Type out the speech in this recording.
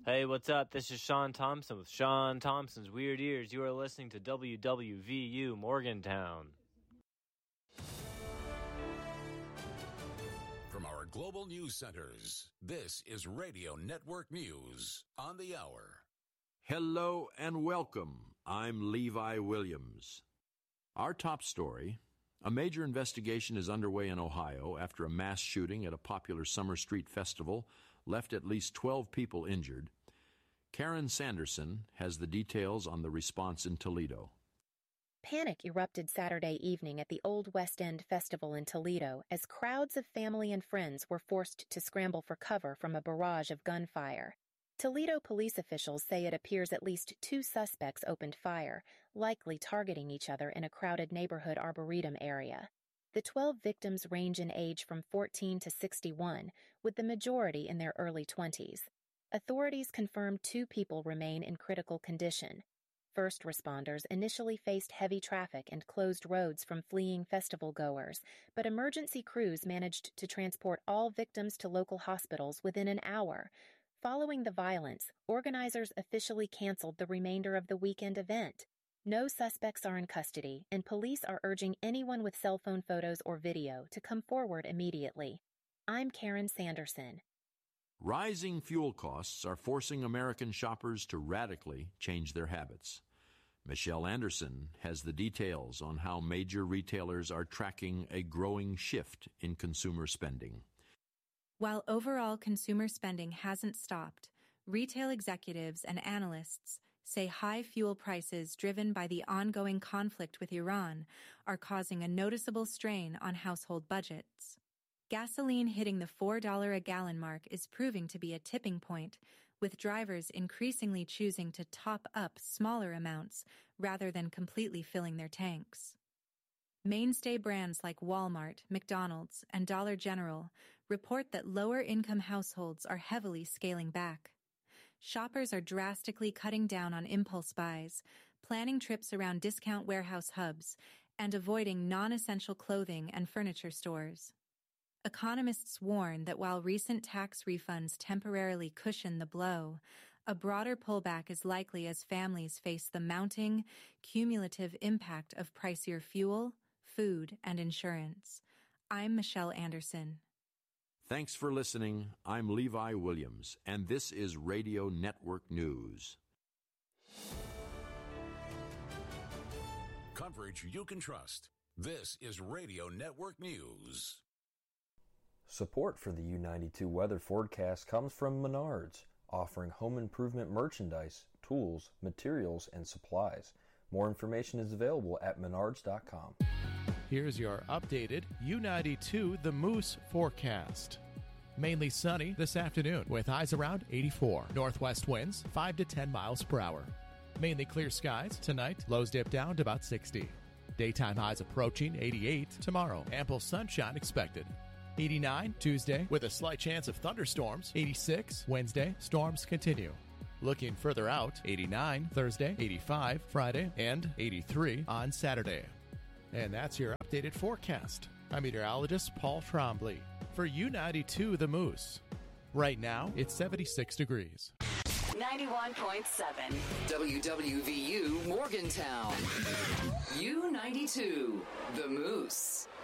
Hey, what's up? This is Sean Thompson with Sean Thompson's Weird Ears. You are listening to WWVU Morgantown. From our global news centers, this is Radio Network News on the Hour. Hello and welcome. I'm Levi Williams. Our top story: a major investigation is underway in Ohio after a mass shooting at a popular Summer Street festival left at least 12 people injured. Karen Sanderson has the details on the response in Toledo. Panic erupted Saturday evening at the Old West End Festival in Toledo as crowds of family and friends were forced to scramble for cover from a barrage of gunfire. Toledo police officials say it appears at least 2 suspects opened fire, likely targeting each other in a crowded neighborhood arboretum area. The 12 victims range in age from 14 to 61, with the majority in their early 20s. Authorities confirmed 2 people remain in critical condition. First responders initially faced heavy traffic and closed roads from fleeing festival goers, but emergency crews managed to transport all victims to local hospitals within an hour. Following the violence, organizers officially canceled the remainder of the weekend event. No suspects are in custody, and police are urging anyone with cell phone photos or video to come forward immediately. I'm Karen Sanderson. Rising fuel costs are forcing American shoppers to radically change their habits. Michelle Anderson has the details on how major retailers are tracking a growing shift in consumer spending. While overall consumer spending hasn't stopped, retail executives and analysts say high fuel prices driven by the ongoing conflict with Iran are causing a noticeable strain on household budgets. Gasoline hitting the $4 a gallon mark is proving to be a tipping point, with drivers increasingly choosing to top up smaller amounts rather than completely filling their tanks. Mainstay brands like Walmart, McDonald's, and Dollar General report that lower-income households are heavily scaling back. Shoppers are drastically cutting down on impulse buys, planning trips around discount warehouse hubs, and avoiding non-essential clothing and furniture stores. Economists warn that while recent tax refunds temporarily cushion the blow, a broader pullback is likely as families face the mounting, cumulative impact of pricier fuel, food, and insurance. I'm Michelle Anderson. Thanks for listening. I'm Levi Williams, and this is Radio Network News. Coverage you can trust. This is Radio Network News. Support for the U92 weather forecast comes from Menards, offering home improvement merchandise, tools, materials, and supplies. More information is available at menards.com. Here's your updated U92 The Moose forecast. Mainly sunny this afternoon with highs around 84. Northwest winds 5 to 10 miles per hour. Mainly clear skies tonight. Lows dip down to about 60. Daytime highs approaching 88 tomorrow. Ample sunshine expected. 89 Tuesday with a slight chance of thunderstorms. 86 Wednesday. Storms continue. Looking further out, 89 Thursday, 85 Friday, and 83 on Saturday. And that's your updated forecast. I'm meteorologist Paul Trombley for U92 The Moose. Right now, it's 76 degrees. 91.7 WWVU Morgantown. U92 The Moose.